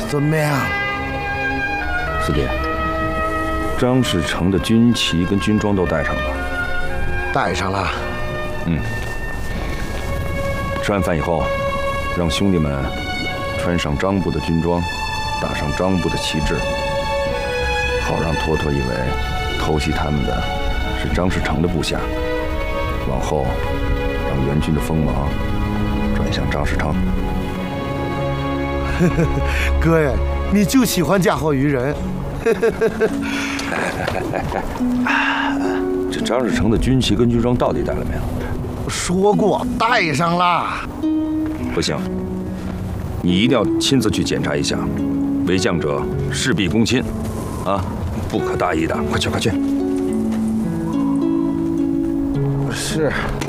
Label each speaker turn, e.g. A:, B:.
A: 怎么样？
B: 四弟，张士诚的军旗跟军装都带上了吧？
A: 带上了。
B: 吃完饭以后，让兄弟们穿上张部的军装，打上张部的旗帜，好让妥妥以为偷袭他们的是张士诚的部下。往后，让援军的锋芒转向张士诚。
A: 哥呀，你就喜欢嫁祸于人。
B: 这张士诚的军旗跟军装到底带了没有？
A: 说过带上了。
B: 不行，你一定要亲自去检查一下。为将者事必躬亲，啊，不可大意的。快去，快去。
A: 是。